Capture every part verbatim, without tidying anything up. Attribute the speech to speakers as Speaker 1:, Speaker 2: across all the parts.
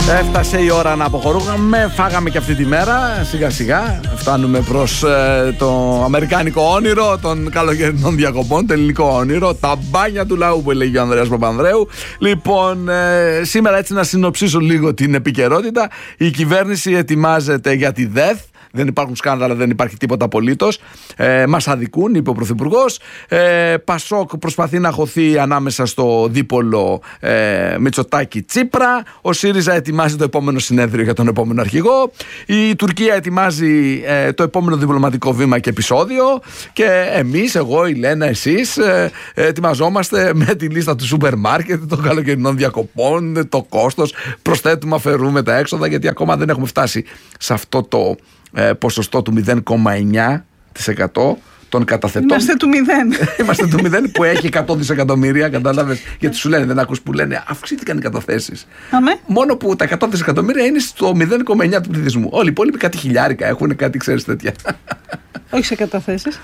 Speaker 1: Έφτασε η ώρα να αποχωρούμε. Φάγαμε και αυτή τη μέρα. Σιγά σιγά φτάνουμε προς ε, το αμερικάνικο όνειρο των καλοκαιρινών διακοπών. Το ελληνικό όνειρο. Τα μπάνια του λαού που έλεγε ο Ανδρέας Παπανδρέου. Λοιπόν, ε, σήμερα έτσι να συνοψίσω λίγο την επικαιρότητα. Η κυβέρνηση ετοιμάζεται για τη ΔΕΘ. Δεν υπάρχουν σκάνδαλα, δεν υπάρχει τίποτα απολύτως. Ε, μας αδικούν, είπε ο Πρωθυπουργός. Ε, Πασόκ προσπαθεί να χωθεί ανάμεσα στο δίπολο ε, Μητσοτάκη-Τσίπρα. Ο ΣΥΡΙΖΑ ετοιμάζει το επόμενο συνέδριο για τον επόμενο αρχηγό. Η Τουρκία ετοιμάζει ε, το επόμενο διπλωματικό βήμα και επεισόδιο. Και εμείς, εγώ, η Λένα, εσείς, ε, ετοιμαζόμαστε με τη λίστα του σούπερ μάρκετ, των καλοκαιρινών διακοπών, το κόστος. Προσθέτουμε, αφαιρούμε τα έξοδα, γιατί ακόμα δεν έχουμε φτάσει σε αυτό το ποσοστό του μηδέν κόμμα εννιά τοις εκατό των καταθετών.
Speaker 2: Είμαστε του μηδέν.
Speaker 1: Είμαστε του μηδέν που έχει εκατό δισεκατομμύρια, κατάλαβες. Γιατί σου λένε, δεν ακούς που λένε, αυξήθηκαν οι καταθέσεις.
Speaker 2: Αμέ.
Speaker 1: Μόνο που τα εκατό δισεκατομμύρια είναι στο μηδέν κόμμα εννιά του πληθυσμού. Όλοι οι υπόλοιποι κάτι χιλιάρικα έχουν, κάτι ξέρεις τέτοια.
Speaker 2: Όχι σε καταθέσεις.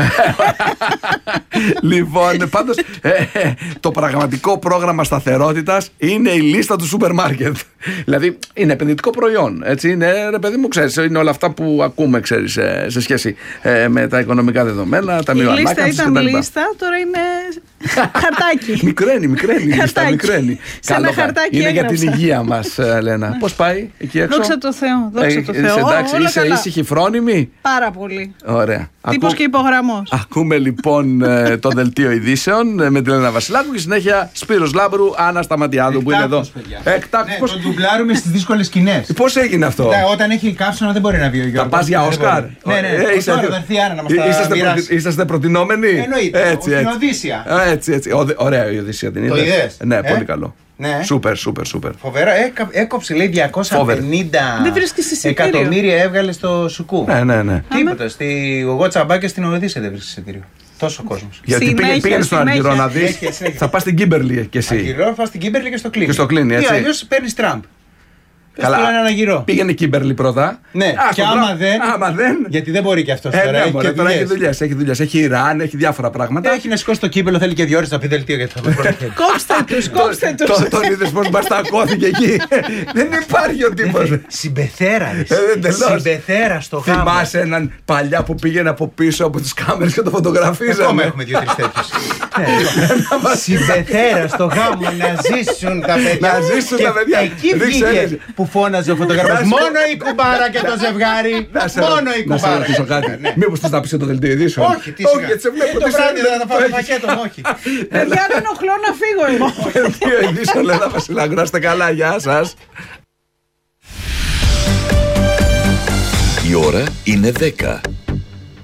Speaker 1: Λοιπόν, πάντως ε, ε, το πραγματικό πρόγραμμα σταθερότητας είναι η λίστα του σούπερ μάρκετ. Δηλαδή είναι επενδυτικό προϊόν. Έτσι είναι, ρε παιδί μου, ξέρεις, είναι όλα αυτά που ακούμε, ξέρεις, σε, σε σχέση ε, με τα οικονομικά δεδομένα, τα μειοανάκαμψης.
Speaker 2: Η λίστα ήταν λίστα, τώρα είναι χαρτάκι.
Speaker 1: Μικραίνει, μικραίνει η λίστα, μικραίνει.
Speaker 2: Σε ένα χαρτάκι
Speaker 1: είναι
Speaker 2: έγραψα.
Speaker 1: Για την υγεία μας, Λένα. Πώς πάει εκεί έξω?
Speaker 2: Δόξα τω Θεώ, δόξα τω
Speaker 1: Ε,
Speaker 2: Θεώ.
Speaker 1: είσαι εντάξει,
Speaker 2: Όλα
Speaker 1: είσαι
Speaker 2: καλά.
Speaker 1: ήσυχη, φρόνιμη?
Speaker 2: Πάρα πολύ.
Speaker 1: Ωραία.
Speaker 2: Τύπος
Speaker 1: Ακού...
Speaker 2: και υπογραμμός.
Speaker 1: Ακούμε λοιπόν ε, το δελτίο ειδήσεων ε, με την Λένα Βασιλάκου και συνέχεια Σπύρος Λάμπρου, Άννα Σταματιάδου που είναι εδώ.
Speaker 3: Εκτάκτος, ναι, πώς... τον ντουμπλάρουμε στις δύσκολες σκηνές.
Speaker 1: Πώς έγινε αυτό?
Speaker 3: Ναι, όταν έχει καύσωνα δεν μπορεί να βγει ο Γιώργος.
Speaker 1: Θα πας για Όσκαρ?
Speaker 3: Ναι, ναι, ναι. Ε,
Speaker 1: είσαστε...
Speaker 3: τώρα θα έρθει η Άννα να μας τα
Speaker 1: είσαστε,
Speaker 3: μοιράσει.
Speaker 1: προτι... είσαστε προτινόμενοι?
Speaker 3: Εννοείται,
Speaker 1: έτσι,
Speaker 3: στην
Speaker 1: έτσι.
Speaker 3: Οδύσσια.
Speaker 1: Έτσι, έτσι. Ο, ωραία η Οδύσσια την είδες?
Speaker 3: Το είδες?
Speaker 1: Ναι,
Speaker 3: ε?
Speaker 1: πολύ καλό.
Speaker 3: Ναι.
Speaker 1: Σούπερ, σούπερ, σούπερ.
Speaker 3: Φοβερά, Έκα, έκοψε λέει διακόσια πενήντα εκατομμύρια έβγαλε στο Σουκού.
Speaker 1: Ναι, ναι, ναι.
Speaker 3: Τίποτα. Στη εγώ Τσαμπάκια στην Οδύσσια δεν βρίσκει εισιτήριο. Τόσο κόσμος.
Speaker 1: Γιατί πήγε, πήγαινε στον Αργυρό να δεις. Θα πας στην Κίμπερλι κι εσύ.
Speaker 3: Αργυρό, θα στην Κίμπερλι και στο Κλίνι.
Speaker 1: Και στο Κλίνι, έτσι.
Speaker 3: Ή αλλιώς παίρνεις Τραμπ.
Speaker 1: Καλά. Πήγαινε η Κίμπερλι πρώτα.
Speaker 3: Ναι,
Speaker 1: Α,
Speaker 3: και άμα δεν,
Speaker 1: άμα δεν.
Speaker 3: γιατί δεν μπορεί και αυτό
Speaker 1: ε,
Speaker 3: τώρα.
Speaker 1: ναι,
Speaker 3: έχει,
Speaker 1: μπορεί,
Speaker 3: και
Speaker 1: τώρα έχει
Speaker 3: δουλειές.
Speaker 1: δουλειές. Έχει δουλειές. Έχει Ιράν, έχει διάφορα πράγματα.
Speaker 3: Έχει να σηκώσει το κύπελο, θέλει και δύο ώρες να πει δελτίο γιατί θα με προλάβει.
Speaker 2: Κόψτε τους, κόψτε τους.
Speaker 1: Τον είδες πως μπαστακώθηκε εκεί. Δεν υπάρχει ο τύπος.
Speaker 3: Συμπεθέρα, συμπεθέρα στο γάμο.
Speaker 1: Θυμάσαι έναν παλιά που πήγαινε από πίσω από τις κάμερες και το φωτογραφίζαμε?
Speaker 3: Ακόμα έχουμε δύο-τρεις τέτοιους. Συμπεθέρα στο γάμο, να ζήσουν τα παιδιά.
Speaker 1: Να ζήσουν τα παιδιά.
Speaker 3: Εκεί βγήκε που φώναζε ο φωτογράφος. Μόνο η κουμπάρα και το ζευγάρι. Μόνο η
Speaker 1: Να σε
Speaker 3: κουμπάρα.
Speaker 1: ρωτήσω κάτι. Μήπως θες να πεις το δελτίο ειδήσεων?
Speaker 3: Όχι, τι σιγά. Το βράδυ θα φάω το πακέτο, όχι.
Speaker 2: Παιδιά, δεν ενοχλώ να φύγω εγώ.
Speaker 1: Δελτίο ειδήσεων, Λένα Βασιλάκου. Να είστε καλά, γεια σας.
Speaker 4: Η ώρα είναι δέκα.